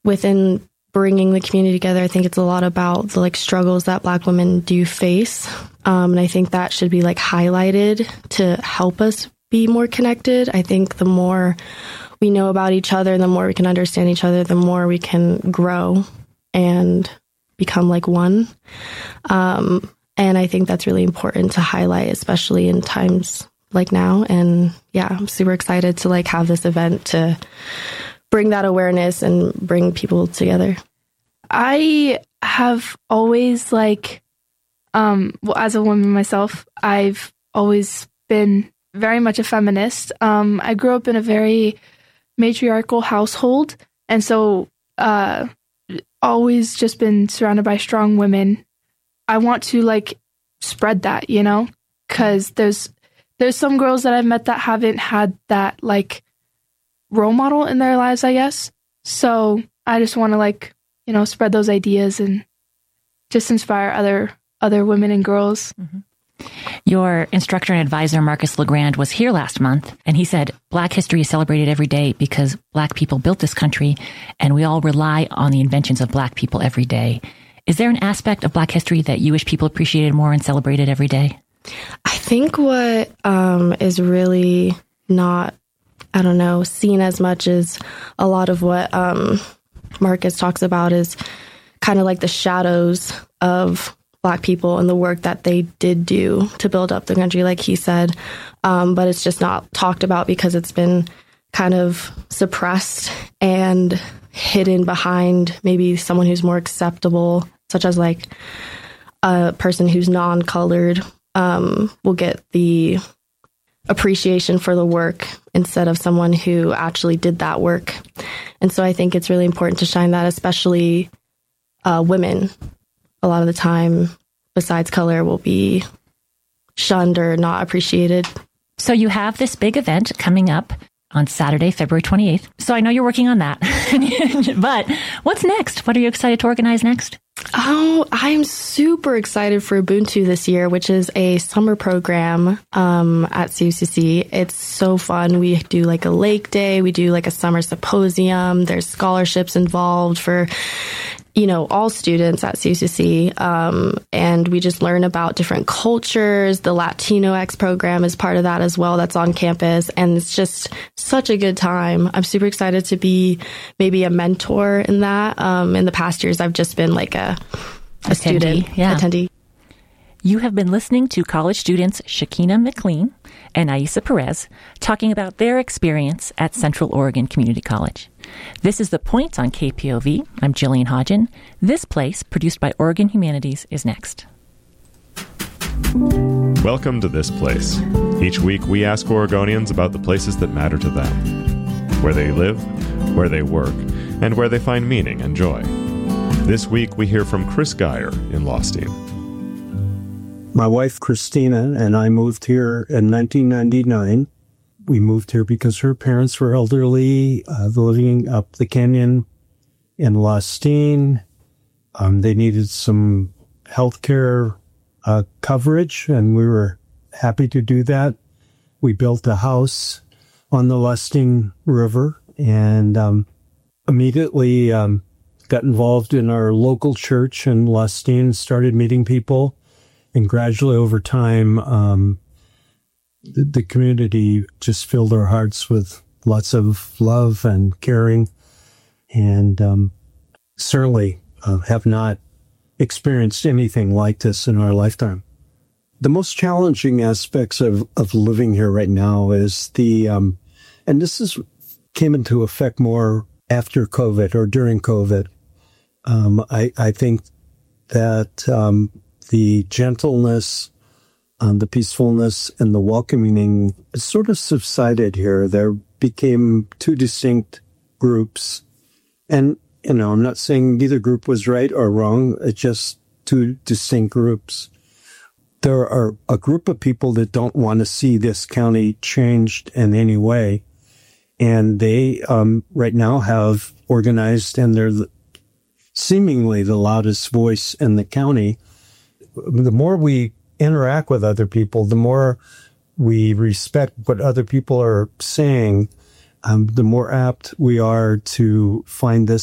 within bringing the community together, I think it's a lot about the struggles that Black women do face. And I think that should be highlighted to help us be more connected. I think the more we know about each other, the more we can understand each other, the more we can grow and become one. And I think that's really important to highlight, especially in times like now. And yeah, I'm super excited to have this event to bring that awareness and bring people together. I have always as a woman myself, I've always been very much a feminist. I grew up in a very matriarchal household, and so always just been surrounded by strong women. I want to spread that, because there's some girls that I've met that haven't had that role model in their lives, I guess. So I just want to spread those ideas and just inspire other women and girls. Mm-hmm. Your instructor and advisor, Marcus LeGrand, was here last month, and he said Black history is celebrated every day because Black people built this country, and we all rely on the inventions of Black people every day. Is there an aspect of Black history that you wish people appreciated more and celebrated every day? I think what is really not, seen as much as a lot of what Marcus talks about is kind of the shadows of Black people and the work that they did do to build up the country, like he said. But it's just not talked about because it's been kind of suppressed and hidden behind maybe someone who's more acceptable, such as a person who's non-colored will get the appreciation for the work instead of someone who actually did that work. And so I think it's really important to shine that, especially women. A lot of the time, besides color, will be shunned or not appreciated. So you have this big event coming up on Saturday, February 28th. So I know you're working on that. But what's next? What are you excited to organize next? Oh, I'm super excited for Ubuntu this year, which is a summer program at CUCC. It's so fun. We do a lake day. We do a summer symposium. There's scholarships involved for all students at CUCC. And we just learn about different cultures. The Latino X program is part of that as well. That's on campus. And it's just such a good time. I'm super excited to be maybe a mentor in that. In the past years, I've just been a student attendee. You have been listening to college students Shakina McLean and Aisa Perez talking about their experience at Central Oregon Community College. This is The Point on KPOV. I'm Jillian Hodgen. This Place, produced by Oregon Humanities, is next. Welcome to This Place. Each week we ask Oregonians about the places that matter to them, where they live, where they work, and where they find meaning and joy. This week we hear from Chris Geyer in Lostine. My wife, Christina, and I moved here in 1999. We moved here because her parents were elderly, living up the canyon in Lostine. They needed some healthcare coverage, and we were happy to do that. We built a house on the Lostine River and immediately got involved in our local church in Lostine, started meeting people. And gradually over time, the community just filled our hearts with lots of love and caring, and certainly have not experienced anything like this in our lifetime. The most challenging aspects of living here right now is and this came into effect more after COVID or during COVID. I think that the gentleness, the peacefulness, and the welcoming sort of subsided here. There became two distinct groups. And, I'm not saying either group was right or wrong. It's just two distinct groups. There are a group of people that don't want to see this county changed in any way. And they right now have organized, and they're seemingly the loudest voice in the county. The more we interact with other people, the more we respect what other people are saying, the more apt we are to find this